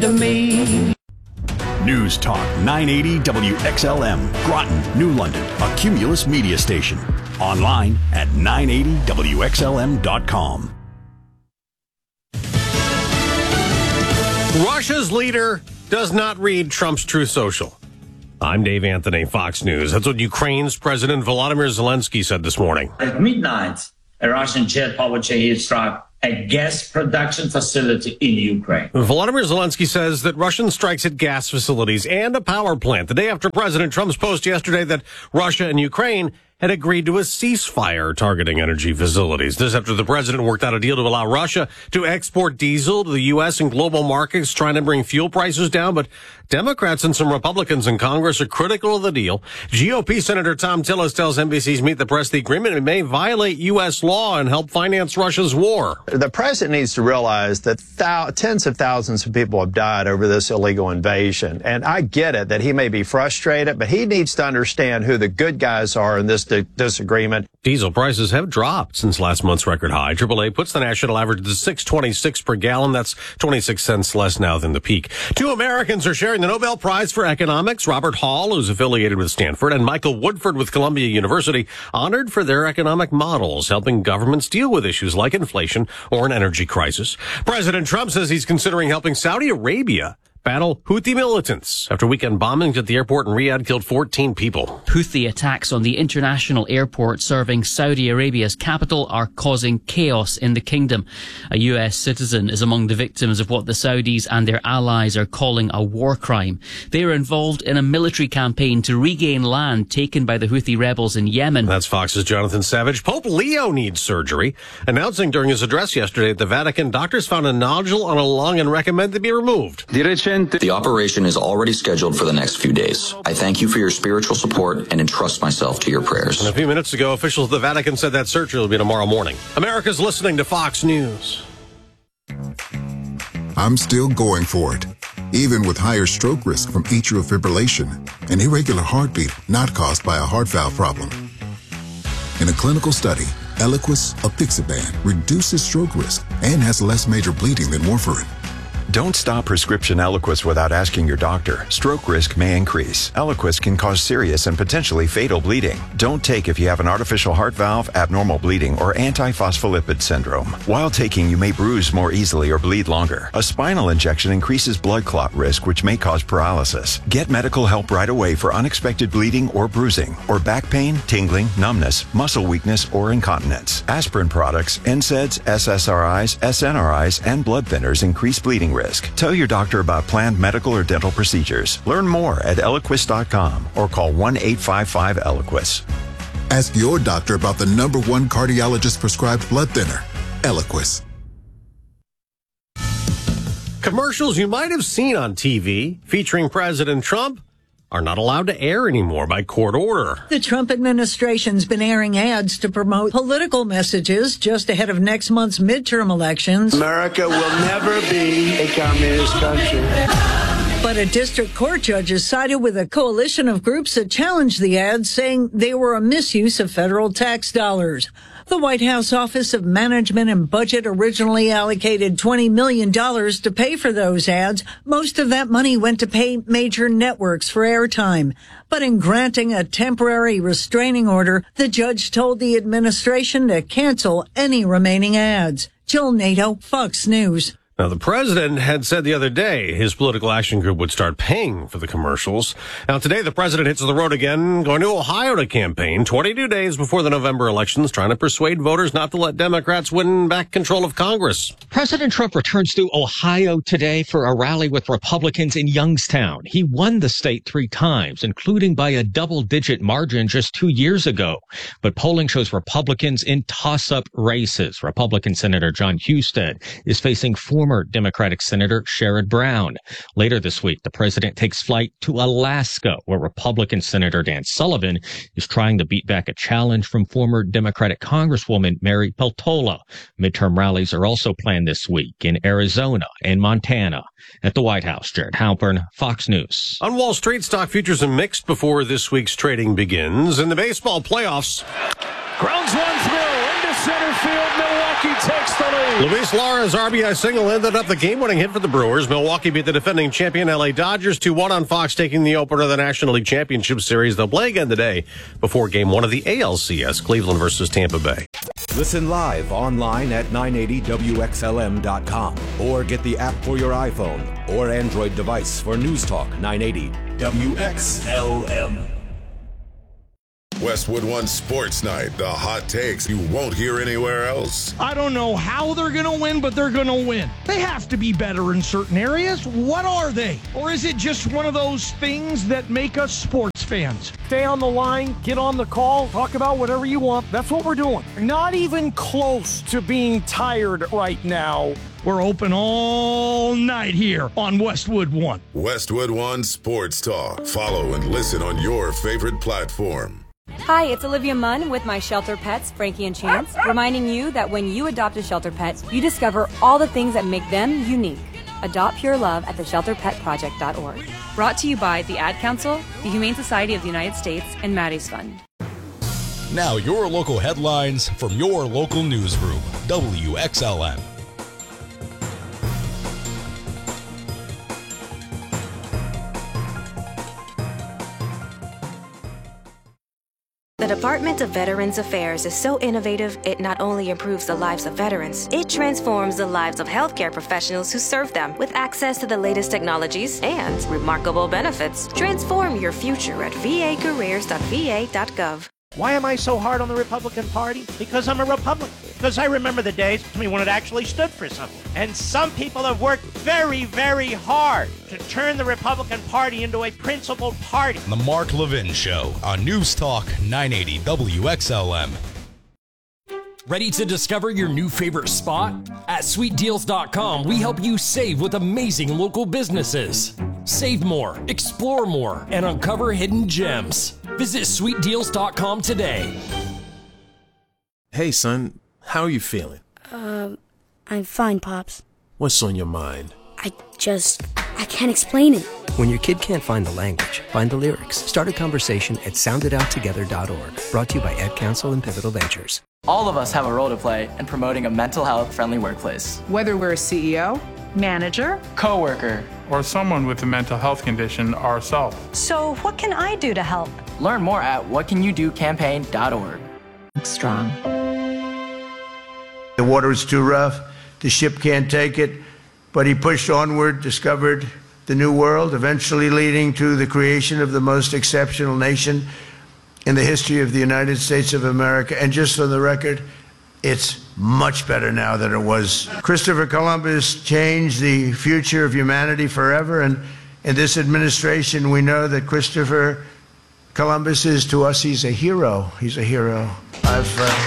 To me. News Talk 980 WXLM, Groton, New London, a Cumulus media station. Online at 980WXLM.com. Russia's leader does not read Trump's Truth Social. I'm Dave Anthony, Fox News. That's what Ukraine's President Volodymyr Zelensky said this morning. At midnight, a Russian jet powered struck a gas production facility in Ukraine. Volodymyr Zelensky says that Russian strikes at gas facilities and a power plant the day after President Trump's post yesterday that Russia and Ukraine had agreed to a ceasefire targeting energy facilities. This after the president worked out a deal to allow Russia to export diesel to the U.S. and global markets, trying to bring fuel prices down. But Democrats and some Republicans in Congress are critical of the deal. GOP Senator Tom Tillis tells NBC's Meet the Press the agreement may violate U.S. law and help finance Russia's war. The president needs to realize that tens of thousands of people have died over this illegal invasion. And I get it that he may be frustrated, but he needs to understand who the good guys are in this disagreement. Diesel prices have dropped since last month's record high. AAA puts the national average to $6.26 per gallon. That's 26 cents less now than the peak. Two Americans are sharing the Nobel Prize for Economics. Robert Hall, who's affiliated with Stanford, and Michael Woodford with Columbia University, honored for their economic models, helping governments deal with issues like inflation or an energy crisis. President Trump says he's considering helping Saudi Arabia battle Houthi militants after weekend bombings at the airport in Riyadh killed 14 people. Houthi attacks on the international airport serving Saudi Arabia's capital are causing chaos in the kingdom. A US citizen is among the victims of what the Saudis and their allies are calling a war crime. They are involved in a military campaign to regain land taken by the Houthi rebels in Yemen. That's Fox's Jonathan Savage. Pope Leo needs surgery. Announcing during his address yesterday at the Vatican, doctors found a nodule on a lung and recommend it be removed. The operation is already scheduled for the next few days. I thank you for your spiritual support and entrust myself to your prayers. And a few minutes ago, officials of the Vatican said that surgery will be tomorrow morning. America's listening to Fox News. I'm still going for it, even with higher stroke risk from atrial fibrillation, an irregular heartbeat not caused by a heart valve problem. In a clinical study, Eliquis apixaban reduces stroke risk and has less major bleeding than warfarin. Don't stop prescription Eliquis without asking your doctor. Stroke risk may increase. Eliquis can cause serious and potentially fatal bleeding. Don't take if you have an artificial heart valve, abnormal bleeding, or antiphospholipid syndrome. While taking, you may bruise more easily or bleed longer. A spinal injection increases blood clot risk, which may cause paralysis. Get medical help right away for unexpected bleeding or bruising, or back pain, tingling, numbness, muscle weakness, or incontinence. Aspirin products, NSAIDs, SSRIs, SNRIs, and blood thinners increase bleeding risk. Tell your doctor about planned medical or dental procedures. Learn more at Eliquis.com or call 1-855-ELIQUIS. Ask your doctor about the #1 cardiologist prescribed blood thinner, Eliquis. Commercials you might have seen on TV featuring President Trump are not allowed to air anymore by court order. The Trump administration's been airing ads to promote political messages just ahead of next month's midterm elections. America will never be a communist country. But a district court judge has sided with a coalition of groups that challenged the ads, saying they were a misuse of federal tax dollars. The White House Office of Management and Budget originally allocated $20 million to pay for those ads. Most of that money went to pay major networks for airtime. But in granting a temporary restraining order, the judge told the administration to cancel any remaining ads. Jill Nato, Fox News. Now, the president had said the other day his political action group would start paying for the commercials. Now, today the president hits the road again, going to Ohio to campaign 22 days before the November elections, trying to persuade voters not to let Democrats win back control of Congress. President Trump returns to Ohio today for a rally with Republicans in Youngstown. He won the state 3 times, including by a double-digit margin just 2 years ago. But polling shows Republicans in toss-up races. Republican Senator John Husted is facing former Democratic Senator Sherrod Brown. Later this week, the president takes flight to Alaska, where Republican Senator Dan Sullivan is trying to beat back a challenge from former Democratic Congresswoman Mary Peltola. Midterm rallies are also planned this week in Arizona and Montana. At the White House, Jared Halpern, Fox News. On Wall Street, stock futures are mixed before this week's trading begins. In the baseball playoffs, grounds one through into center field, Milwaukee Milwaukee takes the lead. Luis Lara's RBI single ended up the game-winning hit for the Brewers. Milwaukee beat the defending champion LA Dodgers 2-1 on Fox, taking the opener of the National League Championship Series. They'll play again today before Game 1 of the ALCS, Cleveland versus Tampa Bay. Listen live online at 980WXLM.com or get the app for your iPhone or Android device for News Talk 980 WXLM. Westwood One Sports Night, the hot takes you won't hear anywhere else. I don't know how they're going to win, but they're going to win. They have to be better in certain areas. What are they? Or is it just one of those things that make us sports fans? Stay on the line, get on the call, talk about whatever you want. That's what we're doing. Not even close to being tired right now. We're open all night here on Westwood One. Westwood One Sports Talk. Follow and listen on your favorite platform. Hi, it's Olivia Munn with my shelter pets, Frankie and Chance, reminding you that when you adopt a shelter pet, you discover all the things that make them unique. Adopt pure love at theshelterpetproject.org. Brought to you by the Ad Council, the Humane Society of the United States, and Maddie's Fund. Now your local headlines from your local newsroom, WXLM. The Department of Veterans Affairs is so innovative, it not only improves the lives of veterans, it transforms the lives of healthcare professionals who serve them with access to the latest technologies and remarkable benefits. Transform your future at vacareers.va.gov. Why am I so hard on the Republican Party? Because I'm a Republican. Because I remember the days when it actually stood for something. And some people have worked very, very hard to turn the Republican Party into a principled party. The Mark Levin Show on News Talk 980 WXLM. Ready to discover your new favorite spot? At SweetDeals.com, we help you save with amazing local businesses. Save more, explore more, and uncover hidden gems. Visit SweetDeals.com today. Hey, son, how are you feeling? I'm fine, Pops. What's on your mind? I can't explain it. When your kid can't find the language, find the lyrics. Start a conversation at sounditouttogether.org. Brought to you by Ad Council and Pivotal Ventures. All of us have a role to play in promoting a mental health friendly workplace. Whether we're a CEO, manager, coworker, or someone with a mental health condition ourselves. So what can I do to help? Learn more at whatcanyoudocampaign.org. Strong. The water is too rough. The ship can't take it. But he pushed onward, discovered the new world, eventually leading to the creation of the most exceptional nation in the history of the United States of America. And just for the record, it's much better now than it was. Christopher Columbus changed the future of humanity forever. And in this administration, we know that Christopher Columbus is, to us, he's a hero. He's a hero. I'm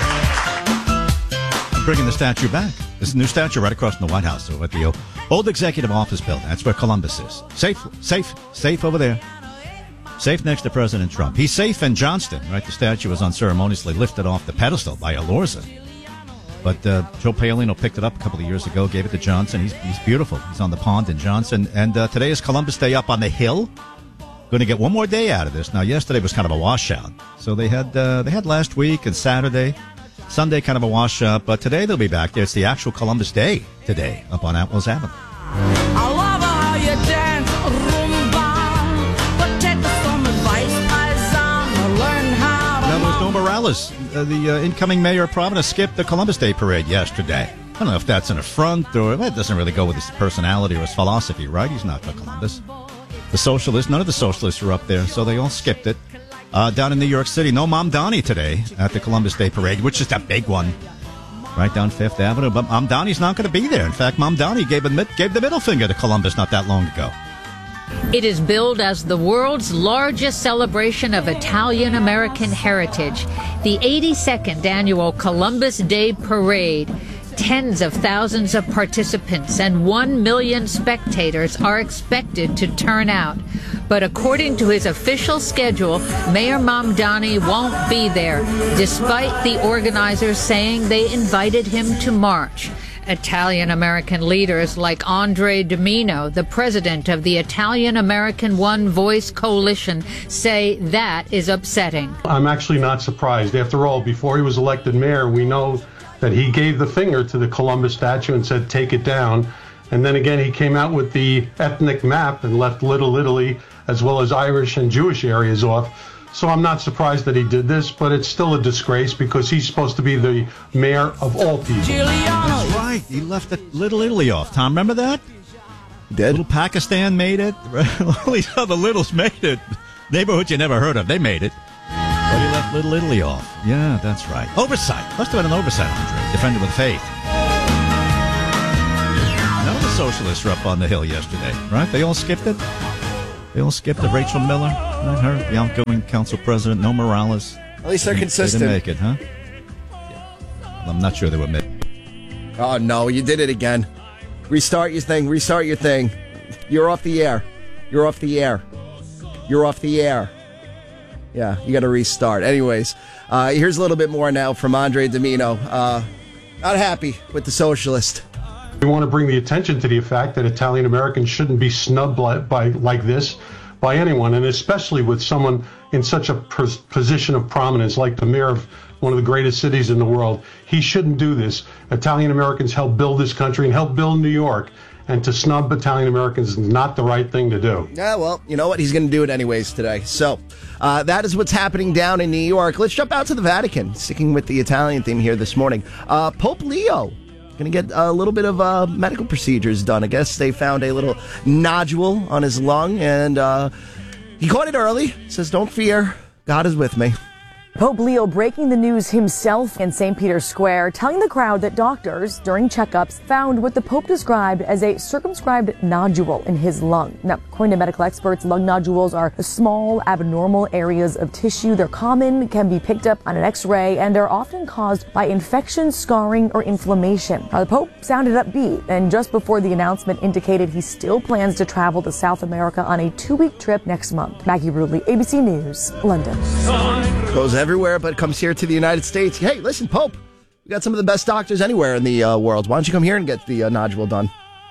bringing the statue back. There's a new statue right across from the White House, at the old executive office building. That's where Columbus is. Safe over there. Safe next to President Trump. He's safe in Johnston, right? The statue was unceremoniously lifted off the pedestal by Elorza. But Joe Paolino picked it up a couple of years ago, gave it to Johnson. He's beautiful. He's on the pond in Johnson. And today is Columbus Day up on the Hill. Going to get one more day out of this. Now, yesterday was kind of a washout. So they had last week and Saturday. Sunday, kind of a washout. But today they'll be back there. It's the actual Columbus Day today up on Atwells Avenue. I love how you dance, rumba. But take some advice, Paisan, learn how to. Now, there's no Morales. The incoming mayor of Providence skipped the Columbus Day parade yesterday. I don't know if that's an affront or it doesn't really go with his personality or his philosophy, right? He's not for Columbus. The socialists, none of the socialists are up there, so they all skipped it. Down in New York City, no Mamdani today at the Columbus Day parade, which is a big one, right down Fifth Avenue. But Mamdani's not going to be there. In fact, Mamdani gave the middle finger to Columbus not that long ago. It is billed as the world's largest celebration of Italian-American heritage, the 82nd annual Columbus Day Parade. Tens of thousands of participants and 1 million spectators are expected to turn out. But according to his official schedule, Mayor Mamdani won't be there, despite the organizers saying they invited him to march. Italian-American leaders like Andre Domino, the president of the Italian-American One Voice Coalition, say that is upsetting. I'm actually not surprised. After all, before he was elected mayor, we know that he gave the finger to the Columbus statue and said, take it down. And then again, he came out with the ethnic map and left Little Italy, as well as Irish and Jewish areas off. So I'm not surprised that he did this, but it's still a disgrace because he's supposed to be the mayor of all people. That's right. He left Little Italy off. Tom, remember that? Did. Little Pakistan made it. All these other littles made it. Neighborhoods you never heard of, they made it. But he left Little Italy off. Yeah, that's right. Oversight. Must have been an oversight, Andre. Defended with faith. None of the socialists were up on the Hill yesterday, right? They all skipped it. They all skipped it. Rachel Miller, not her, the outgoing council president. No Morales. At least they're consistent. They didn't make it, huh? Yeah. I'm not sure they were made. Oh, no, you did it again. Restart your thing. Restart your thing. You're off the air. You're off the air. You're off the air. Yeah, you got to restart. Anyways, here's a little bit more now from Andre Domino. Not happy with the socialist. We want to bring the attention to the fact that Italian Americans shouldn't be snubbed like this by anyone, and especially with someone in such a position of prominence like the mayor of one of the greatest cities in the world. He shouldn't do this. Italian Americans helped build this country and helped build New York, and to snub Italian Americans is not the right thing to do. Yeah, well, you know what? He's going to do it anyways today. So that is what's happening down in New York. Let's jump out to the Vatican, sticking with the Italian theme here this morning. Pope Leo going to get a little bit of medical procedures done. I guess they found a little nodule on his lung, and he caught it early. Says, don't fear, God is with me. Pope Leo breaking the news himself in St. Peter's Square, telling the crowd that doctors, during checkups, found what the Pope described as a circumscribed nodule in his lung. Now, according to medical experts, lung nodules are small, abnormal areas of tissue. They're common, can be picked up on an X-ray, and are often caused by infection, scarring, or inflammation. Now, the Pope sounded upbeat, and just before the announcement indicated he still plans to travel to South America on a 2-week trip next month. Maggie Rudley, ABC News, London. Goes everywhere, but comes here to the United States. Hey, listen, Pope, we got some of the best doctors anywhere in the world. Why don't you come here and get the nodule done?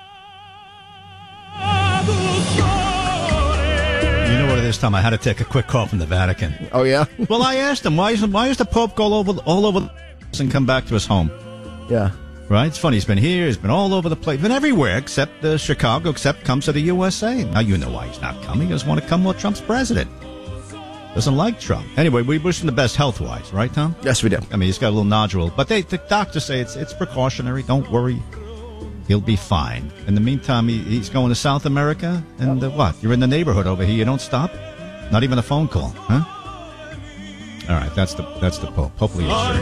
You know what it is, Tom? I had to take a quick call from the Vatican. Oh, yeah? Well, I asked him, why is the Pope go all over and come back to his home? Yeah. Right? It's funny. He's been here. He's been all over the place. Been everywhere except Chicago, except comes to the USA. Now you know why he's not coming. He doesn't want to come while Trump's president. Doesn't like Trump. Anyway, we wish him the best health-wise, right, Tom? Yes, we do. I mean, he's got a little nodule. But the doctors say it's precautionary. Don't worry. He'll be fine. In the meantime, he's going to South America. And what? You're in the neighborhood over here. You don't stop? Not even a phone call, huh? All right, that's the Pope. Hopefully he's sure.